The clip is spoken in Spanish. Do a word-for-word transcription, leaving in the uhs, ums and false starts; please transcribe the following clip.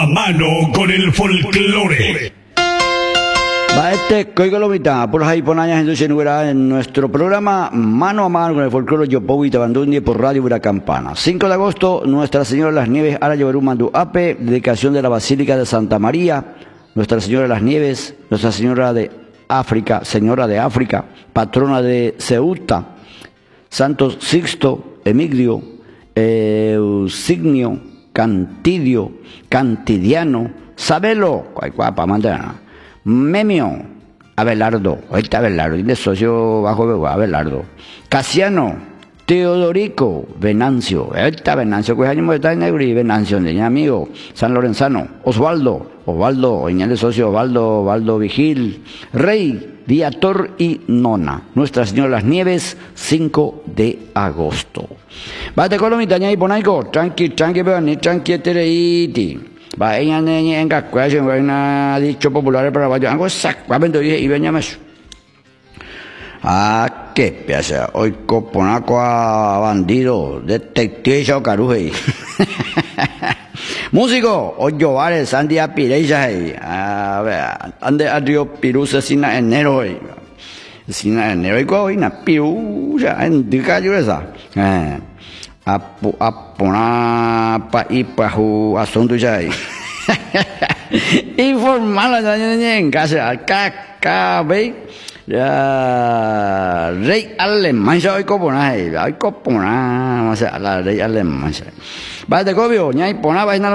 A mano con el folclore. Va este coigolomita, por ahí ponañas entonces en nuestro programa Mano a Mano con el folclore Yopowi Tabandundia por Radio Campana. cinco de agosto, Nuestra Señora de las Nieves, Ara Llevarú Mandu Ape, dedicación de la Basílica de Santa María, Nuestra Señora de las Nieves, Nuestra Señora de África, Señora de África, patrona de Ceuta, Santos Sixto, Emigdio, Eusignio, Cantidio, Cantidiano, Sabelo, Cuaycuapa, Mandana, Memio, Abelardo, ahorita Abelardo, y de socio bajo Abelardo, Casiano, Teodorico, Venancio, ahorita Venancio, que años está en negro y Venancio, de mi amigo, San Lorenzano, Osvaldo, Osvaldo, de socio Osvaldo, Osvaldo Vigil, Rey, Viator y Nona, Nuestra Señora de las Nieves, cinco de agosto. Bate colomita, ñay ponaico, tranqui, tranqui, pero ni tranqui, tereiti. Va, ella ni en cascuación, va, una dicho popular para baño. Algo saco, vendo y veñames. Ah, qué pieza, hoy coponaco a bandido, detective y caruje. Músico, hoy Jovares, Sandy Apireisa, a ver, ande adrio pirusa sin enero, sin enero, y hoy na pirusa, en dicayo esa. Eh. Apo apona pa ipahu asunto jai. Informal aja en casa kakabe. Ya rey alemán hoy copona, hoy copona, masa la rey alemán. Va de cobio, ñai pona vaina